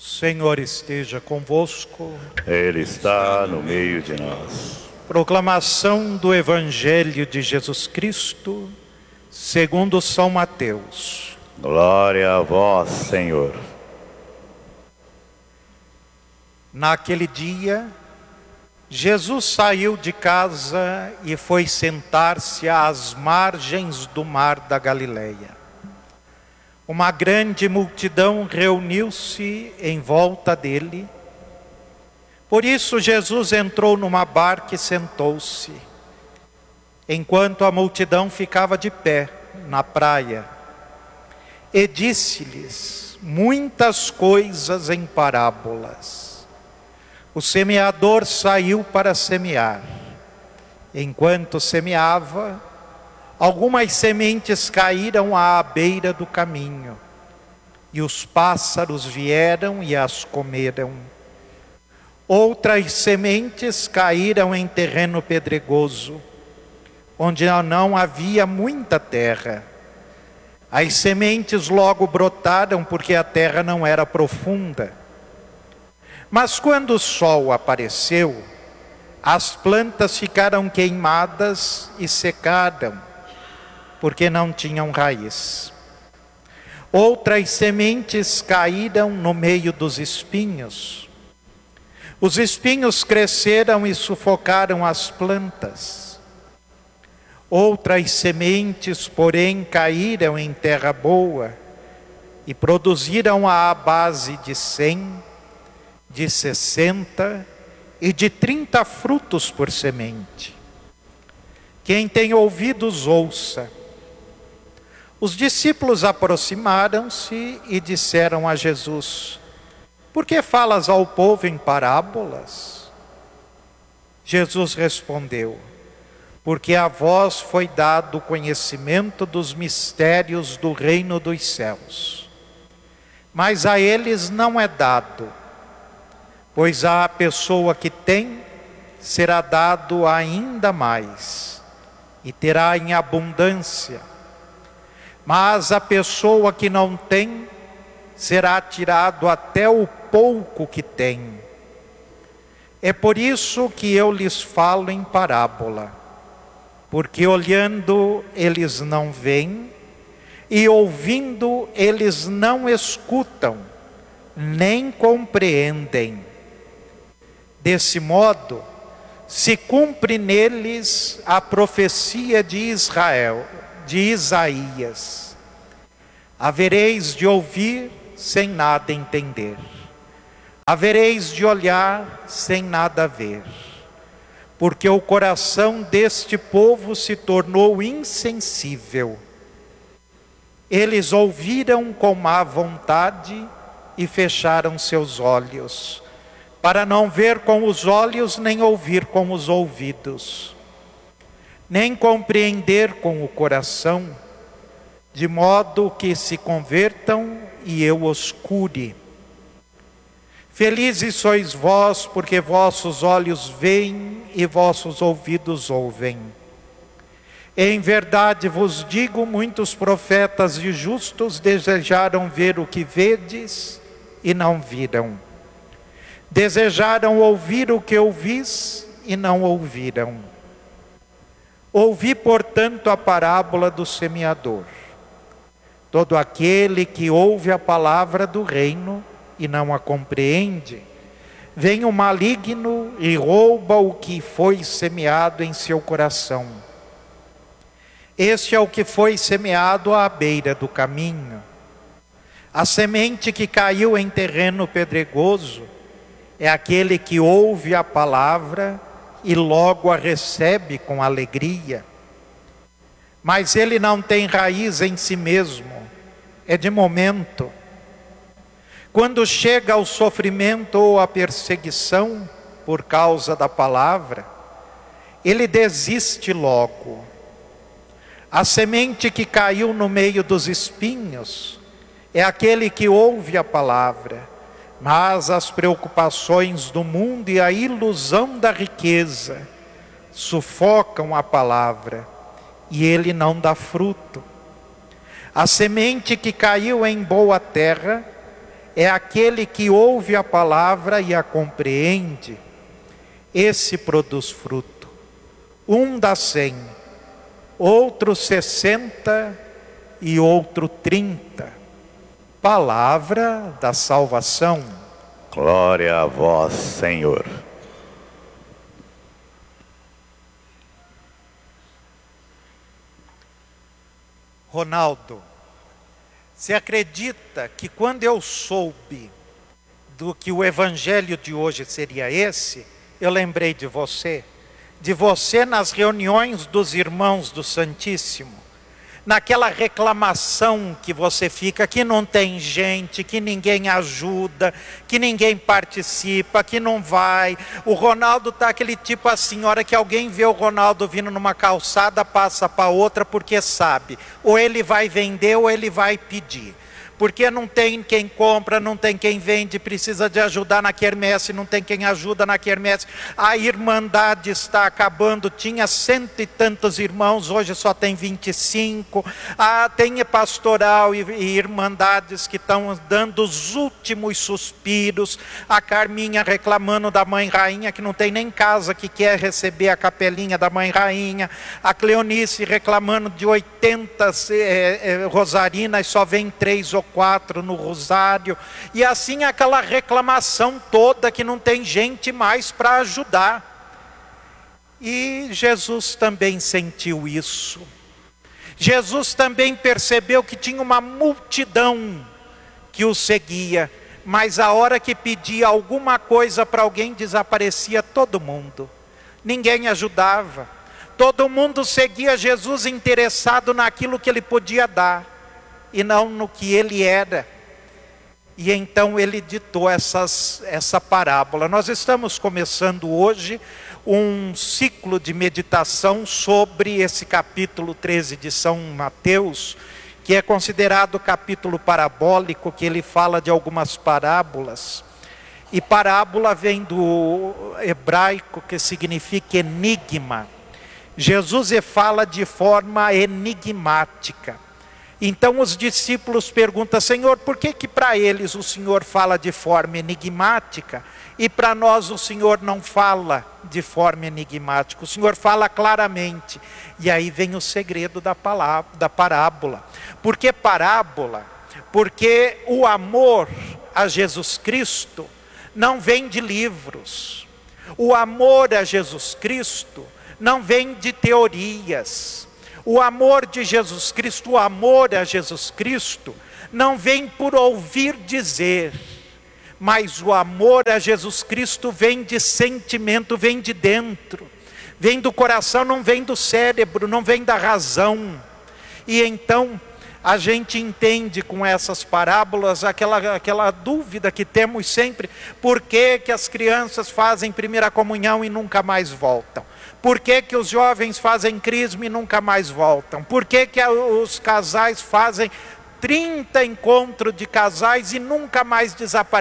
Senhor esteja convosco. Ele está no meio de nós. Proclamação do Evangelho de Jesus Cristo, segundo São Mateus. Glória a vós, Senhor. Naquele dia, Jesus saiu de casa e foi sentar-se às margens do mar da Galileia. Uma grande multidão reuniu-se em volta dele. Por isso Jesus entrou numa barca e sentou-se, enquanto a multidão ficava de pé na praia. E disse-lhes muitas coisas em parábolas. O semeador saiu para semear. Enquanto semeava, algumas sementes caíram à beira do caminho, e os pássaros vieram e as comeram. Outras sementes caíram em terreno pedregoso, onde não havia muita terra. As sementes logo brotaram porque a terra não era profunda. Mas quando o sol apareceu, as plantas ficaram queimadas e secaram, porque não tinham raiz. Outras sementes caíram no meio dos espinhos. Os espinhos cresceram e sufocaram as plantas. Outras sementes, porém, caíram em terra boa e produziram à base de 100, de 60 e de 30 frutos por semente. Quem tem ouvidos, ouça. Os discípulos aproximaram-se e disseram a Jesus: por que falas ao povo em parábolas? Jesus respondeu: porque a vós foi dado o conhecimento dos mistérios do reino dos céus, mas a eles não é dado, pois à pessoa que tem será dado ainda mais, e terá em abundância. Mas a pessoa que não tem, será tirado até o pouco que tem. É por isso que eu lhes falo em parábola, porque olhando eles não veem, e ouvindo eles não escutam, nem compreendem. Desse modo, se cumpre neles a profecia de Israel, de Isaías: havereis de ouvir sem nada entender, havereis de olhar sem nada ver, porque o coração deste povo se tornou insensível. Eles ouviram com má vontade e fecharam seus olhos, para não ver com os olhos, nem ouvir com os ouvidos, nem compreender com o coração, de modo que se convertam e eu os cure. Felizes sois vós, porque vossos olhos veem e vossos ouvidos ouvem. Em verdade vos digo, muitos profetas e justos desejaram ver o que vedes e não viram. Desejaram ouvir o que ouvis e não ouviram. Ouvi, portanto, a parábola do semeador. Todo aquele que ouve a palavra do reino e não a compreende, vem o maligno e rouba o que foi semeado em seu coração. Este é o que foi semeado à beira do caminho. A semente que caiu em terreno pedregoso é aquele que ouve a palavra e logo a recebe com alegria. Mas ele não tem raiz em si mesmo, é de momento. Quando chega o sofrimento ou a perseguição por causa da palavra, ele desiste logo. A semente que caiu no meio dos espinhos é aquele que ouve a palavra, mas as preocupações do mundo e a ilusão da riqueza sufocam a palavra e ele não dá fruto. A semente que caiu em boa terra é aquele que ouve a palavra e a compreende. Esse produz fruto. Um dá 100, outro 60 e outro 30. Palavra da salvação. Glória a vós, Senhor. Ronaldo, você acredita que quando eu soube do que o evangelho de hoje seria esse, eu lembrei de você nas reuniões dos irmãos do Santíssimo, naquela reclamação que você fica, que não tem gente, que ninguém ajuda, que ninguém participa, que não vai. O Ronaldo está aquele tipo assim, a hora que alguém vê o Ronaldo vindo numa calçada, passa para outra, porque sabe, ou ele vai vender ou ele vai pedir. Porque não tem quem compra, não tem quem vende, precisa de ajudar na quermesse, não tem quem ajuda na quermesse. A irmandade está acabando, tinha 100 e tantos irmãos, hoje só tem 25. Tem pastoral e irmandades que estão dando os últimos suspiros. A Carminha reclamando da Mãe Rainha, que não tem nem casa, que quer receber a capelinha da Mãe Rainha. A Cleonice reclamando de 80 rosarinas, só vem 3 ou 4 no rosário, e assim aquela reclamação toda que não tem gente mais para ajudar. E Jesus também sentiu isso. Jesus também percebeu que tinha uma multidão que o seguia, mas a hora que pedia alguma coisa para alguém, desaparecia todo mundo. Ninguém ajudava. Todo mundo seguia Jesus interessado naquilo que ele podia dar e não no que ele era. E então ele ditou essa parábola. Nós estamos começando hoje um ciclo de meditação sobre esse capítulo 13 de São Mateus, que é considerado o capítulo parabólico, que ele fala de algumas parábolas. E parábola vem do hebraico, que significa enigma. Jesus fala de forma enigmática. Então os discípulos perguntam: Senhor, por que para eles o Senhor fala de forma enigmática e para nós o Senhor não fala de forma enigmática? O Senhor fala claramente. E aí vem o segredo da parábola. Por que parábola? Porque o amor a Jesus Cristo não vem de livros. O amor a Jesus Cristo não vem de teorias. O amor de Jesus Cristo, o amor a Jesus Cristo, não vem por ouvir dizer, mas o amor a Jesus Cristo vem de sentimento, vem de dentro, vem do coração, não vem do cérebro, não vem da razão. E então a gente entende com essas parábolas aquela dúvida que temos sempre: por que as crianças fazem primeira comunhão e nunca mais voltam? Por que os jovens fazem crisma e nunca mais voltam? Por que os casais fazem 30 encontros de casais e nunca mais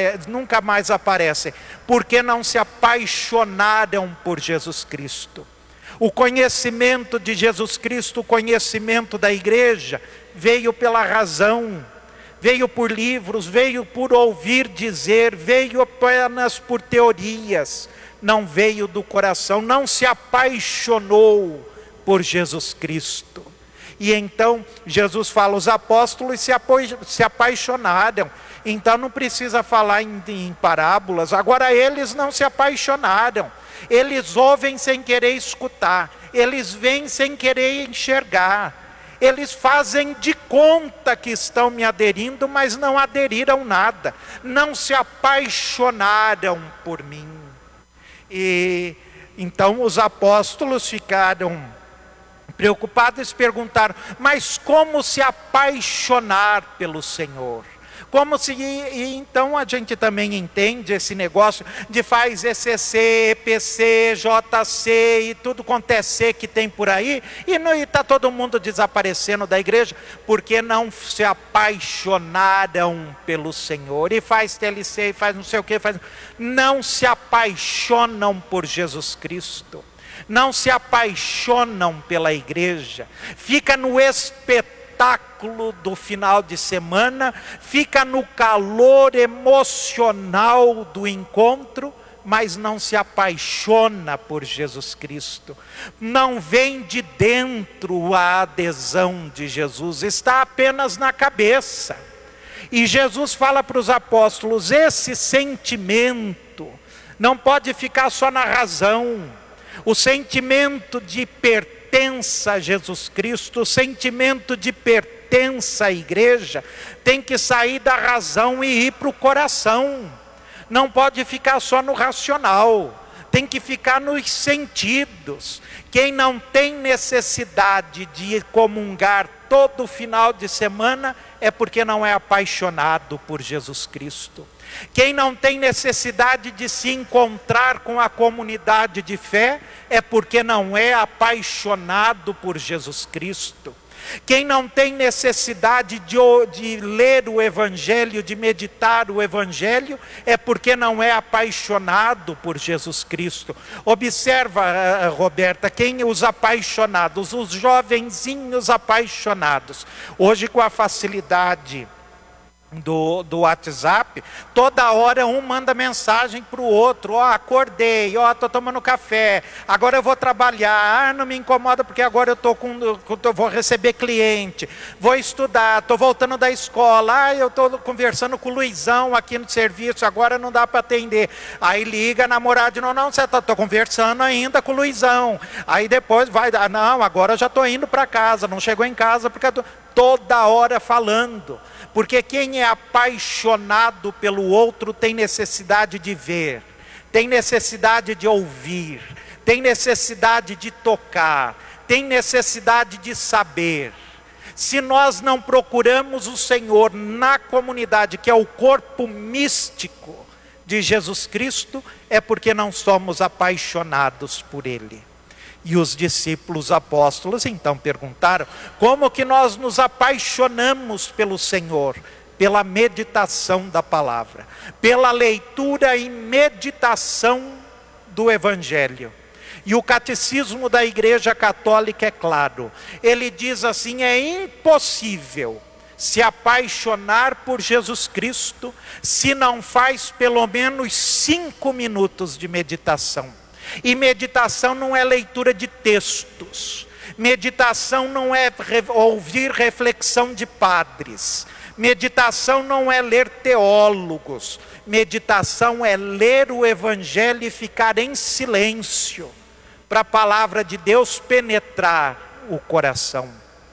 aparecem? Porque não se apaixonaram por Jesus Cristo. O conhecimento de Jesus Cristo, o conhecimento da igreja, veio pela razão, veio por livros, veio por ouvir dizer, veio apenas por teorias. Não veio do coração, não se apaixonou por Jesus Cristo. E então Jesus fala: os apóstolos se apaixonaram. Então não precisa falar em parábolas. Agora eles não se apaixonaram. Eles ouvem sem querer escutar. Eles veem sem querer enxergar. Eles fazem de conta que estão me aderindo, mas não aderiram nada. Não se apaixonaram por mim. E então os apóstolos ficaram preocupados e perguntaram: mas como se apaixonar pelo Senhor? Então a gente também entende esse negócio de faz ECC, EPC, JC e tudo quanto é C que tem por aí, e está todo mundo desaparecendo da igreja, porque não se apaixonaram pelo Senhor. E faz TLC, e faz não sei o que, não se apaixonam por Jesus Cristo, não se apaixonam pela igreja, fica no espetáculo espetáculo do final de semana, fica no calor emocional do encontro, mas não se apaixona por Jesus Cristo. Não vem de dentro a adesão de Jesus, está apenas na cabeça. E Jesus fala para os apóstolos, esse sentimento não pode ficar só na razão. O sentimento de pertença a Jesus Cristo, o sentimento de pertença à igreja, tem que sair da razão e ir para o coração. Não pode ficar só no racional, tem que ficar nos sentidos. Quem não tem necessidade de comungar todo final de semana é porque não é apaixonado por Jesus Cristo. Quem não tem necessidade de se encontrar com a comunidade de fé é porque não é apaixonado por Jesus Cristo. Quem não tem necessidade de ler o Evangelho, de meditar o Evangelho, é porque não é apaixonado por Jesus Cristo. Observa, Roberta, quem os apaixonados, os jovenzinhos apaixonados, hoje com a facilidade do WhatsApp, toda hora um manda mensagem para o outro, ó, acordei, ó, estou tomando café, agora eu vou trabalhar, não me incomoda porque agora eu vou receber cliente, vou estudar, estou voltando da escola, eu estou conversando com o Luizão aqui no serviço, agora não dá para atender, aí liga a namorada de novo, não, você estou conversando ainda com o Luizão, aí depois vai, não, agora eu já estou indo para casa, não chegou em casa porque toda hora falando. Porque quem é apaixonado pelo outro tem necessidade de ver, tem necessidade de ouvir, tem necessidade de tocar, tem necessidade de saber. Se nós não procuramos o Senhor na comunidade, que é o corpo místico de Jesus Cristo, é porque não somos apaixonados por Ele. E os discípulos apóstolos então perguntaram, como que nós nos apaixonamos pelo Senhor? Pela meditação da palavra, pela leitura e meditação do Evangelho. E o catecismo da Igreja Católica é claro, ele diz assim, é impossível se apaixonar por Jesus Cristo, se não faz pelo menos 5 minutos de meditação. E meditação não é leitura de textos, meditação não é ouvir reflexão de padres, meditação não é ler teólogos, meditação é ler o Evangelho e ficar em silêncio, para a palavra de Deus penetrar o coração.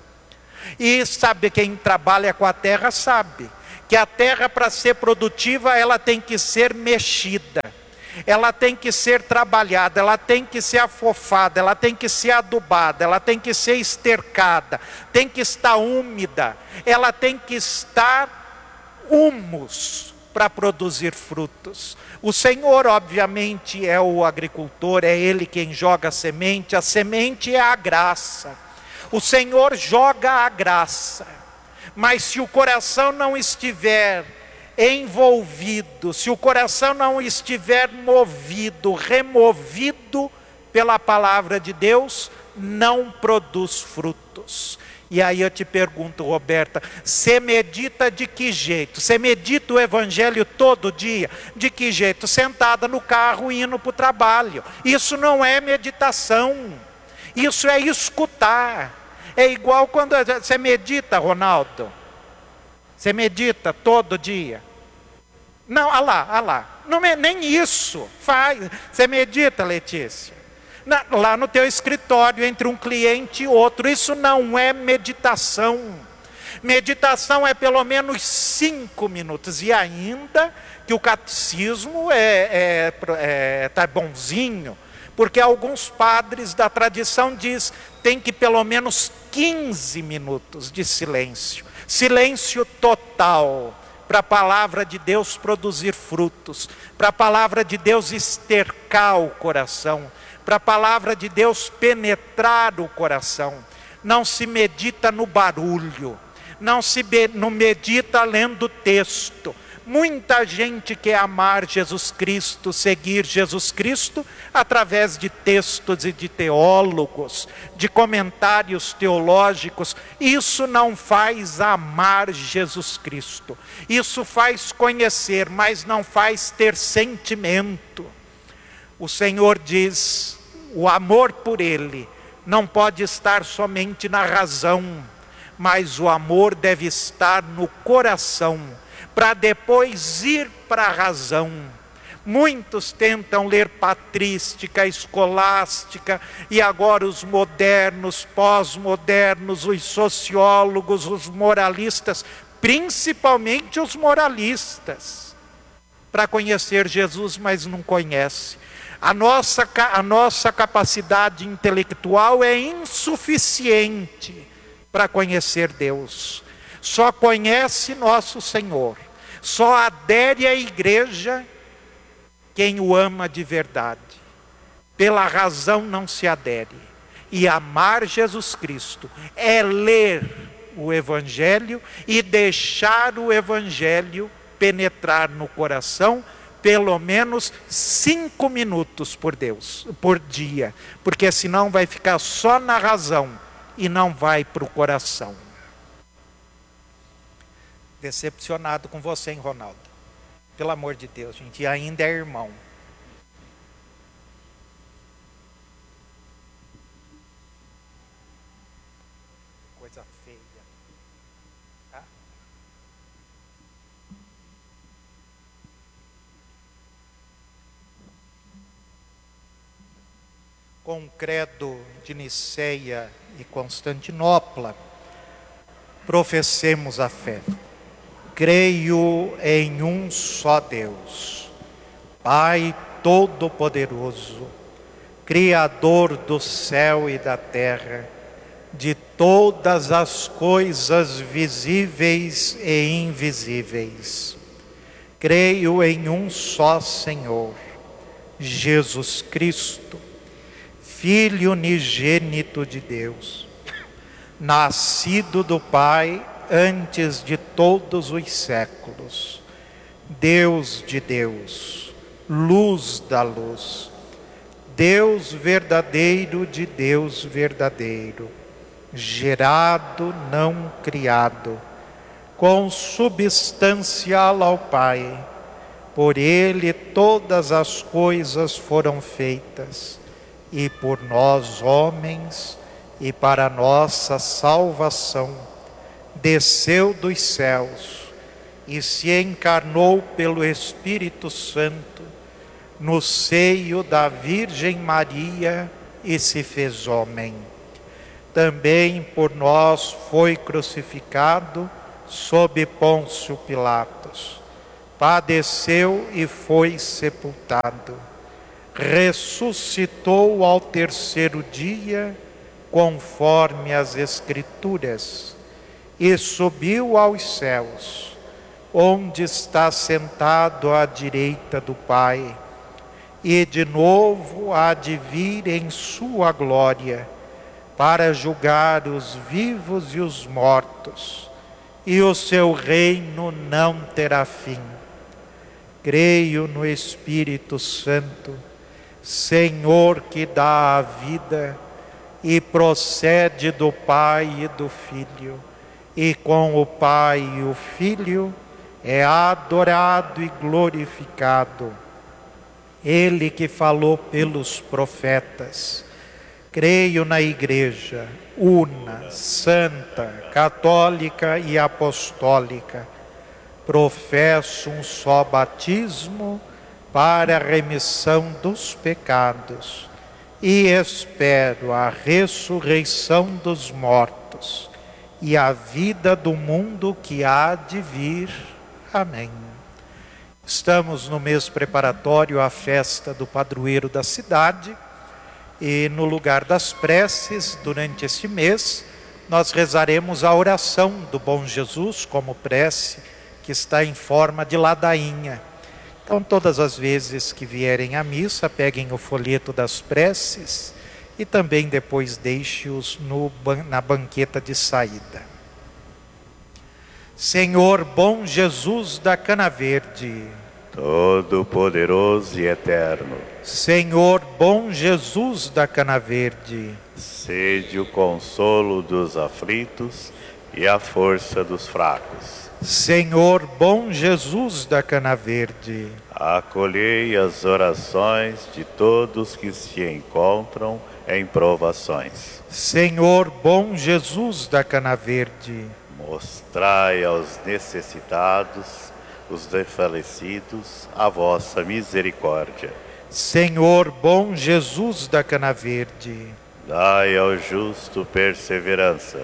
E sabe, quem trabalha com a terra sabe, que a terra para ser produtiva ela tem que ser mexida. Ela tem que ser trabalhada, ela tem que ser afofada, ela tem que ser adubada, ela tem que ser estercada, tem que estar úmida, ela tem que estar humus para produzir frutos. O Senhor obviamente é o agricultor, é Ele quem joga a semente é a graça. O Senhor joga a graça, mas se o coração não estiver envolvido, se o coração não estiver movido, removido pela palavra de Deus, não produz frutos. E aí eu te pergunto, Roberta, você medita de que jeito? Você medita o Evangelho todo dia? De que jeito? Sentada no carro indo para o trabalho. Isso não é meditação, isso é escutar. É igual quando você medita, Ronaldo. Você medita todo dia? Não, olha lá. Não, nem isso faz. Você medita, Letícia? Lá no teu escritório, entre um cliente e outro. Isso não é meditação. Meditação é pelo menos 5 minutos. E ainda que o catecismo tá bonzinho. Porque alguns padres da tradição diz tem que pelo menos 15 minutos de silêncio. Silêncio total, para a palavra de Deus produzir frutos, para a palavra de Deus estercar o coração, para a palavra de Deus penetrar o coração. Não se medita no barulho, não medita lendo texto. Muita gente quer amar Jesus Cristo, seguir Jesus Cristo, através de textos e de teólogos, de comentários teológicos. Isso não faz amar Jesus Cristo. Isso faz conhecer, mas não faz ter sentimento. O Senhor diz, o amor por Ele não pode estar somente na razão, mas o amor deve estar no coração, para depois ir para a razão. Muitos tentam ler patrística, escolástica, e agora os modernos, pós-modernos, os sociólogos, os moralistas, principalmente os moralistas, para conhecer Jesus, mas não conhece. A nossa capacidade intelectual é insuficiente para conhecer Deus. Só conhece nosso Senhor, só adere à igreja quem o ama de verdade. Pela razão não se adere. E amar Jesus Cristo é ler o Evangelho e deixar o Evangelho penetrar no coração, pelo menos 5 minutos por dia, porque senão vai ficar só na razão e não vai para o coração. Decepcionado com você, hein, Ronaldo? Pelo amor de Deus, gente, e ainda é irmão. Coisa feia. Tá? Com o credo de Niceia e Constantinopla, professemos a fé. Creio em um só Deus, Pai Todo-Poderoso, Criador do céu e da terra, de todas as coisas visíveis e invisíveis. Creio em um só Senhor, Jesus Cristo, Filho unigênito de Deus, nascido do Pai antes de todos os séculos, Deus de Deus, luz da luz, Deus verdadeiro de Deus verdadeiro, gerado, não criado, consubstancial ao Pai. Por Ele todas as coisas foram feitas, e por nós homens, e para nossa salvação, desceu dos céus e se encarnou pelo Espírito Santo no seio da Virgem Maria e se fez homem. Também por nós foi crucificado sob Pôncio Pilatos. Padeceu e foi sepultado. Ressuscitou ao terceiro dia, conforme as Escrituras, e subiu aos céus, onde está sentado à direita do Pai, e de novo há de vir em sua glória, para julgar os vivos e os mortos, e o seu reino não terá fim. Creio no Espírito Santo, Senhor que dá a vida, e procede do Pai e do Filho, e com o Pai e o Filho é adorado e glorificado. Ele que falou pelos profetas. Creio na Igreja, una, santa, católica e apostólica. Professo um só batismo para a remissão dos pecados e espero a ressurreição dos mortos e a vida do mundo que há de vir. Amém. Estamos no mês preparatório à festa do padroeiro da cidade e no lugar das preces, durante esse mês, nós rezaremos a oração do Bom Jesus como prece, que está em forma de ladainha. Então, todas as vezes que vierem à missa, peguem o folheto das preces e também depois deixe-os na banqueta de saída. Senhor bom Jesus da Cana Verde, Todo-Poderoso e Eterno, Senhor bom Jesus da Cana Verde, sede o consolo dos aflitos e a força dos fracos. Senhor bom Jesus da Cana Verde, Acolhei as orações de todos que se encontram em provações. Senhor bom Jesus da Cana Verde, Mostrai aos necessitados, os desfalecidos, a vossa misericórdia. Senhor bom Jesus da Cana Verde, Dai ao justo perseverança,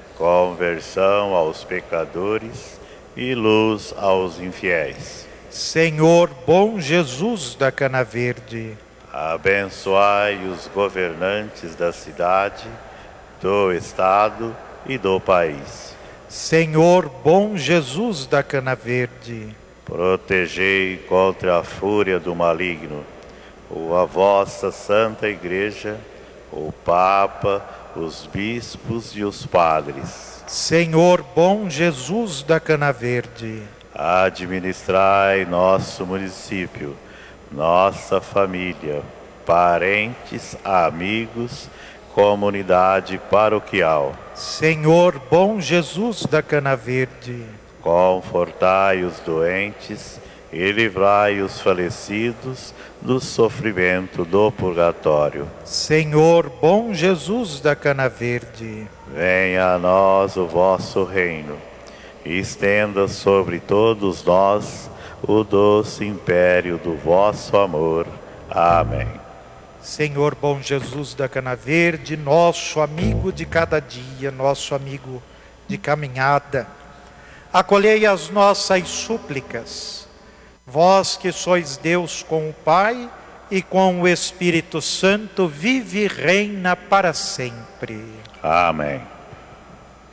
conversão aos pecadores e luz aos infiéis. Senhor bom Jesus da Cana Verde, Abençoai os governantes da cidade, do estado e do país. Senhor bom Jesus da Cana Verde, Protegei contra a fúria do maligno a vossa Santa Igreja, o Papa, os bispos e os padres. Senhor bom Jesus da Cana Verde, Administrai nosso município, nossa família, parentes, amigos, comunidade paroquial. Senhor bom Jesus da Cana Verde, Confortai os doentes e livrai os falecidos do sofrimento do purgatório. Senhor bom Jesus da Cana Verde, Venha a nós o vosso reino, e estenda sobre todos nós o doce império do vosso amor. Amém. Senhor bom Jesus da Cana Verde, nosso amigo de cada dia, nosso amigo de caminhada, acolhei as nossas súplicas, vós que sois Deus com o Pai e com o Espírito Santo, vive e reina para sempre. Amém.